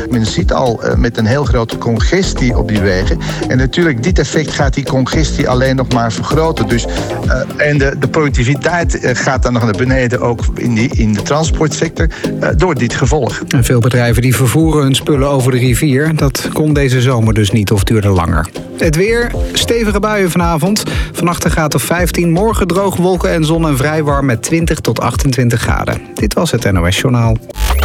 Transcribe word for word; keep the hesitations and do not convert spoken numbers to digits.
Men ziet al uh, met een heel grote congestie op die wegen. En natuurlijk, dit effect gaat die congestie alleen nog maar vergroten. Dus, uh, en de, de productiviteit uh, gaat dan nog naar beneden, ook in, die, in de transportsector, uh, door dit gevolg. En veel bedrijven die vervoeren hun spullen over de rivier. Dat kon deze zomer dus niet of duurde langer. Het weer, stevige buien vanavond. Vannacht een graad of vijftien, morgen droog, wolken en zon en vrij warm met twintig tot achtentwintig graden. Dit was het N O S Journaal.